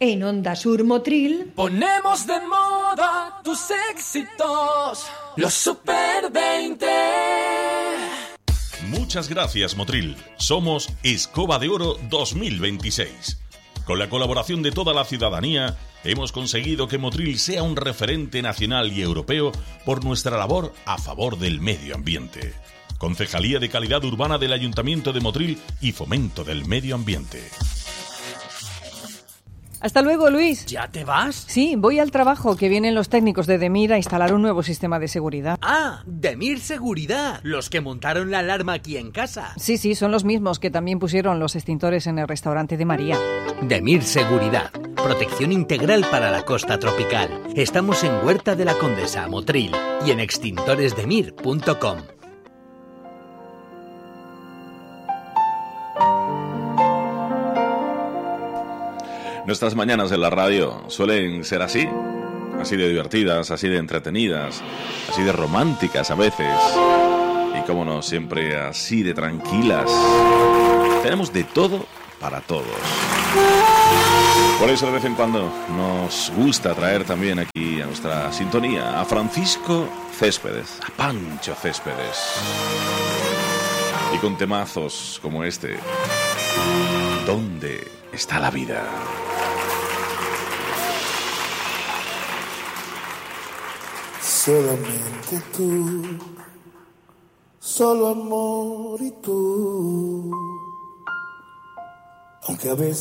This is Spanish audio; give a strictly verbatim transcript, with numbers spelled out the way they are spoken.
En Onda Sur Motril ponemos de moda tus éxitos, los Super veinte. Muchas gracias, Motril. Somos Escoba de Oro dos mil veintiséis. Con la colaboración de toda la ciudadanía, hemos conseguido que Motril sea un referente nacional y europeo por nuestra labor a favor del medio ambiente. Concejalía de Calidad Urbana del Ayuntamiento de Motril y Fomento del Medio Ambiente. Hasta luego, Luis. ¿Ya te vas? Sí, voy al trabajo, que vienen los técnicos de Demir a instalar un nuevo sistema de seguridad. Ah, Demir Seguridad, los que montaron la alarma aquí en casa. Sí, sí, son los mismos que también pusieron los extintores en el restaurante de María. Demir Seguridad, protección integral para la costa tropical. Estamos en Huerta de la Condesa, Motril, y en extintores demir punto com. Nuestras mañanas en la radio suelen ser así, así de divertidas, así de entretenidas, así de románticas a veces, y cómo no, siempre así de tranquilas. Tenemos de todo para todos. Por eso de vez en cuando nos gusta traer también aquí a nuestra sintonía a Francisco Céspedes, a Pancho Céspedes, y con temazos como este, ¿dónde está la vida? Solamente tú, solo amor y tú, aunque a veces